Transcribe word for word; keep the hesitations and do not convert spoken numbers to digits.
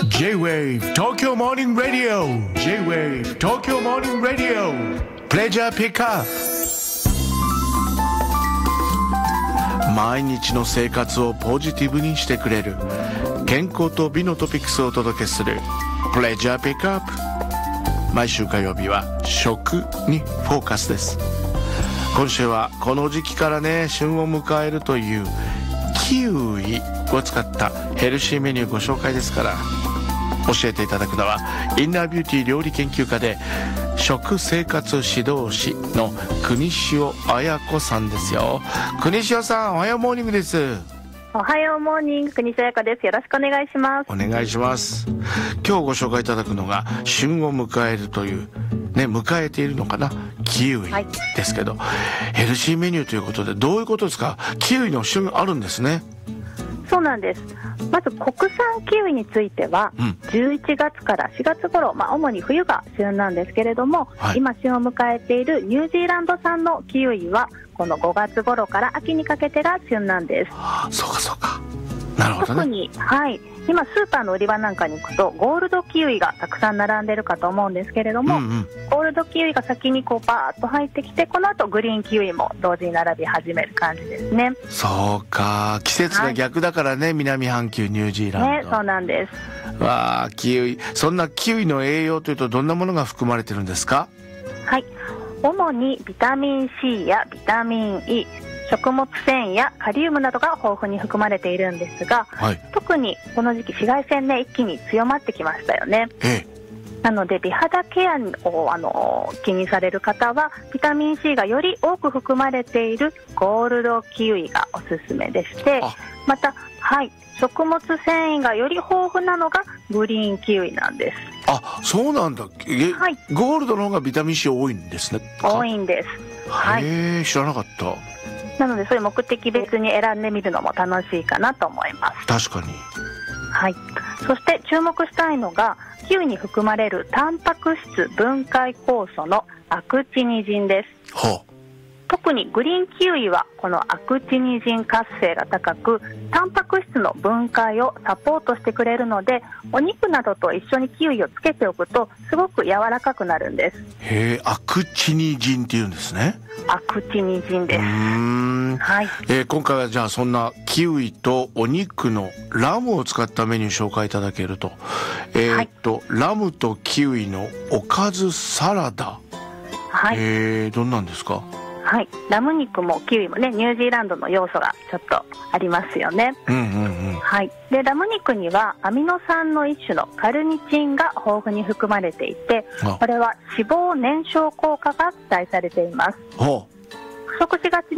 J-Wave Tokyo Morning Radio J-Wave Tokyo Morning Radio Pleasure Pickup。 毎日の生活をポジティブにしてくれる健康と美のトピックスをお届けする Pleasure Pickup。 毎週火曜日は食にフォーカスです。今週はこの時期からね旬を迎えるというキウイを使ったヘルシーメニューご紹介ですから、教えていただくのはインナービューティー料理研究家で食生活指導士の国塩綾子さんですよ。国塩さん、おはようモーニングです。 おはようモーニング、国塩綾子です。よろしくお願いします。 お願いします。今日ご紹介いただくのが旬を迎えるというね、迎えているのかな、キウイですけど、はい、ヘルシーメニューということでどういうことですか？キウイの旬あるんですね。 そうなんです。まず国産キウイについては、うん、じゅういちがつからしがつ頃、まあ、主に冬が旬なんですけれども、はい、今旬を迎えているニュージーランド産のキウイはこのごがつ頃から秋にかけてが旬なんです。 はあ、そうかそうか、なるほどね。 特に、はい、今スーパーの売り場なんかに行くとゴールドキウイがたくさん並んでるかと思うんですけれども、うんうん、ゴールドキウイが先にこうバーッと入ってきて、この後グリーンキウイも同時に並び始める感じですね。 そうか、季節が逆だからね、はい、南半球ニュージーランド、 ね、そうなんです。 わあ、キウイ、そんなキウイの栄養というとどんなものが含まれてるんですか？ はい、主にビタミン C やビタミン E、食物繊維やカリウムなどが豊富に含まれているんですが、はい、特にこの時期紫外線ね一気に強まってきましたよね。ええ、なので美肌ケアをあの気にされる方はビタミン C がより多く含まれているゴールドキウイがおすすめでして、また、はい、食物繊維がより豊富なのがグリーンキウイなんです。 あ、そうなんだ。え、はい、ゴールドの方がビタミン C 多いんですね。 多いんです。 はい、へえ、知らなかった。 なのでそういう目的別に選んでみるのも楽しいかなと思います。 確かに。 はい、そして注目したいのがキウイに含まれるタンパク質分解酵素のアクチニジンです。はあ、特にグリーンキウイはこのアクチニジン活性が高く、タンパク質の分解をサポートしてくれるので、お肉などと一緒にキウイをつけておくとすごく柔らかくなるんです。 へえ、アクチニジンっていうんですね。 アクチニジンです。うーん、はい、 えー、今回はじゃあそんなキウイとお肉のラムを使ったメニュー紹介いただけると、えー、っと、はい、ラムとキウイのおかずサラダ、はい、えー、どんなんですか？ はい、ラム肉もキウイもね、ニュージーランドの要素がちょっとありますよね。うんうんうん、はい、でラム肉にはアミノ酸の一種のカルニチンが豊富に含まれていて、これは脂肪燃焼効果が期待されています。不足しがち